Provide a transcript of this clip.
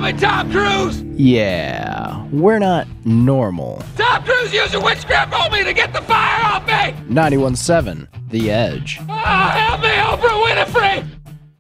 me, Tom Cruise! Yeah, we're not normal. Tom Cruise using witchcraft on me to get the fire off me! 91.7 The Edge. Oh, help me, Oprah Winfrey!